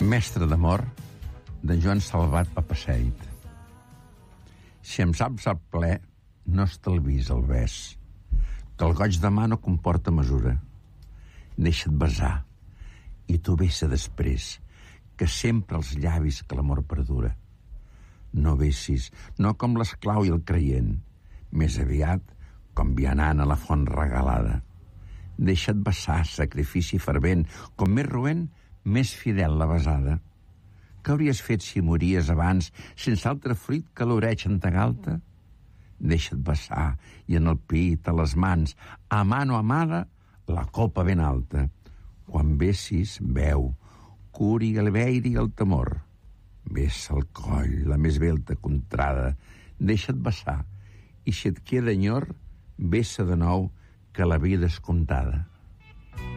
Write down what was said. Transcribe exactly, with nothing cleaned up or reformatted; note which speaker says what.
Speaker 1: Mestre d'amor, de Joan Salvat Papasseit. Si em saps al ple, no estalvis el bes, que el goig de mà no comporta mesura. Deixa't besar, i tu besa després, que sempre els llavis que l'amor perdura. No bessis, no com l'esclau i el creient, més aviat com vianant a la font regalada. Deixa't besar, sacrifici fervent, com més roent, més fidel la besada. Què hauries fet si mories abans sense altre fruit que l'oreig en ta galta? Deixa't besar, i en el pit, a les mans, amant o amada, la copa ben alta. Quan bessis, beu, curi el veire i el temor. Bessa el coll, la més belta contrada, deixa't besar, i si et queda enyor, bessa de nou, que la vida és comptada.